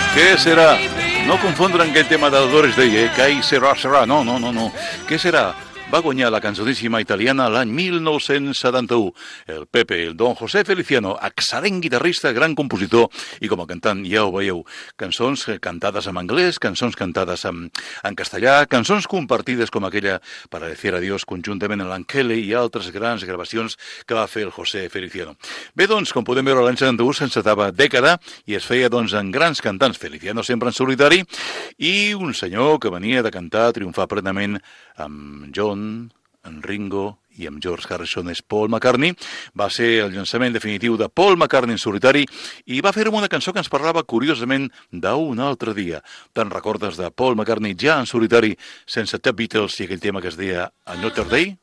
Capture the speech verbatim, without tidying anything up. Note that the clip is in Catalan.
Què serà? No confondre amb aquell tema del Doris Day, eh? Què serà, serà? No, no, no, no. Què serà? Va guanyar la cançoníssima italiana l'any mil nou-cents setanta-u. El Pepe, el Don José Feliciano, excel·lent guitarrista, gran compositor, i com a cantant, ja ho veieu, cançons cantades en anglès, cançons cantades en, en castellà, cançons compartides com aquella per a decir adiós conjuntament amb l'Anchele i altres grans gravacions que va fer el José Feliciano. Bé, doncs, com podem veure, l'any setanta-u s'encetava dècada i es feia, doncs, en grans cantants, Feliciano sempre en solitari, i un senyor que venia de cantar, triomfar plenament amb John, en Ringo i amb George Harrison és Paul McCartney. Va ser el llançament definitiu de Paul McCartney en solitari i va fer una cançó que ens parlava curiosament d'un altre dia. Te'n recordes de Paul McCartney ja en solitari sense The Beatles i aquell tema que es deia Another Day?